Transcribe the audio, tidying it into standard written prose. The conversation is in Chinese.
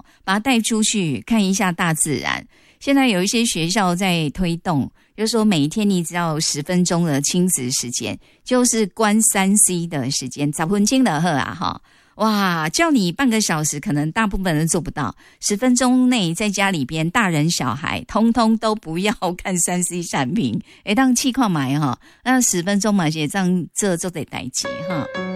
把他带出去看一下大自然。现在有一些学校在推动，就是说每一天你只要10分钟的亲子时间，就是关3C 的时间，10分钟的啊哈。哇，叫你半个小时，可能大部分人做不到。10分钟内在家里边，大人小孩通通都不要看3C 产品，当气况买哈，那10分钟嘛，也这样这得代志哈。